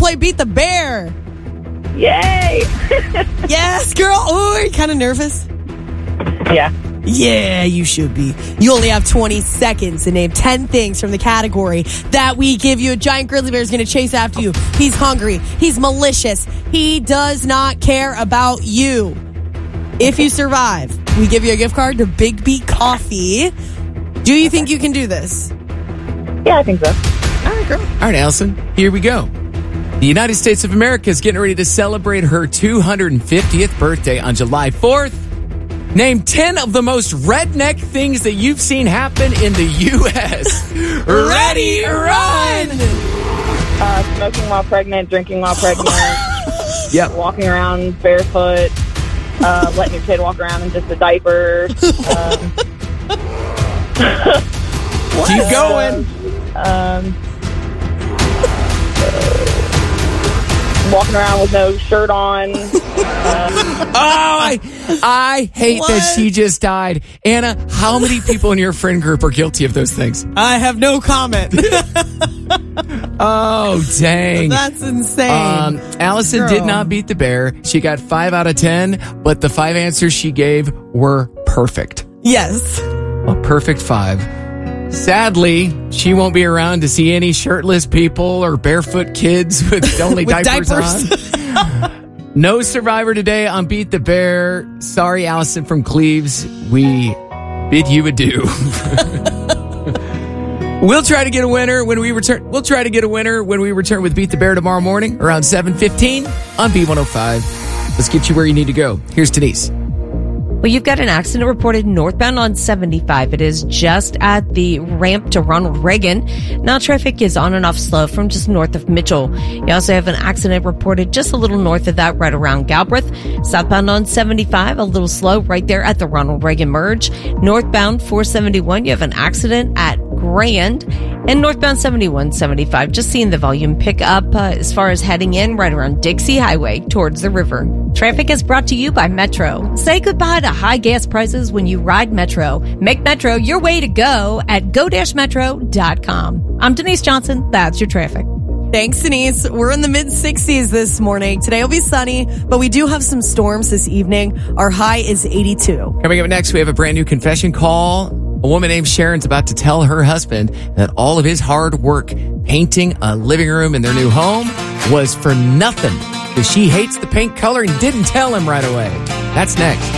play Beat the Bear. Yay! Yes, girl. Oh, are you kind of nervous? Yeah. Yeah, you should be. You only have 20 seconds to name 10 things from the category that we give you. A giant grizzly bear is going to chase after you. He's hungry. He's malicious. He does not care about you. If you survive, we give you a gift card to Big Beat Coffee. Do you think you can do this? Yeah, I think so. All right, girl. All right, Allison, here we go. The United States of America is getting ready to celebrate her 250th birthday on July 4th. Name 10 of the most redneck things that you've seen happen in the U.S. Ready, run! Smoking while pregnant, drinking while pregnant, Yep. walking around barefoot, letting your kid walk around in just a diaper. Keep going. Walking around with no shirt on. I hate that she just died. Anna, how many people in your friend group are guilty of those things? I have no comment. Oh, dang. That's insane. Allison Girl. did not beat the bear. She got 5 out of 10, but the 5 answers she gave were perfect. Yes. A perfect 5. Sadly, she won't be around to see any shirtless people or barefoot kids with only With diapers on. No survivor today on Beat the Bear. Sorry, Allison from Cleves. We bid you adieu. We'll try to get a winner when we return. We'll try to get a winner when we return with Beat the Bear tomorrow morning around 7:15 on B105. Let's get you where you need to go. Here's Denise. Well, you've got an accident reported northbound on 75. It is just at the ramp to Ronald Reagan. Now traffic is on and off slow from just north of Mitchell. You also have an accident reported just a little north of that, right around Galbraith. Southbound on 75, a little slow right there at the Ronald Reagan merge. Northbound 471, you have an accident at Grand. And northbound 7175, just seeing the volume pick up as far as heading in right around Dixie Highway towards the river. Traffic is brought to you by Metro. Say goodbye to high gas prices when you ride Metro. Make Metro your way to go at go-metro.com. I'm Denise Johnson. That's your traffic. Thanks, Denise. We're in the mid-60s this morning. Today will be sunny, but we do have some storms this evening. Our high is 82. Coming up next, we have a brand new confession call. A woman named Sharon's about to tell her husband that all of his hard work painting a living room in their new home was for nothing because she hates the paint color and didn't tell him right away. That's next.